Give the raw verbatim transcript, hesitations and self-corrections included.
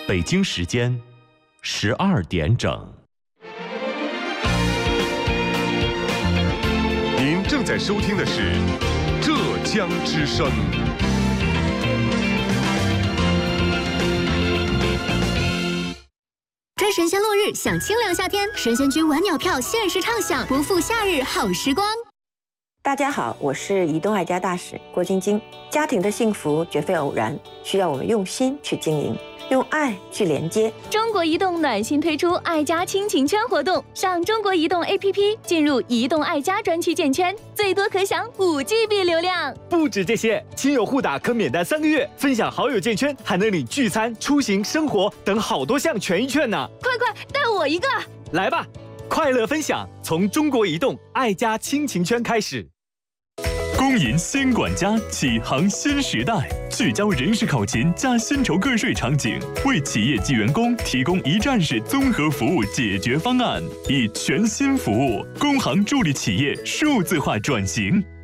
北京时间十二点整。 您正在收听的是浙江之声。 追神仙落日，享清凉夏天，神仙居晚鸟票限时畅享，不负夏日好时光。 大家好，我是移动爱家大使郭晶晶。家庭的幸福绝非偶然，需要我们用心去经营，用爱去连接。 中国移动暖心推出爱家亲情圈活动，上中国移动 A P P 进入移动爱家专区建圈，最多可享五 G B 流量。 不止这些，亲友互打可免单三个月，分享好友建圈还能领聚餐、出行、生活等好多项权益券呢！ 快快带我一个！ 来吧，快乐分享从中国移动爱家亲情圈开始。 公银新管家启航新时代，聚焦人事考勤加薪酬个税场景，为企业及员工提供一站式综合服务解决方案，以全新服务工行助力企业数字化转型。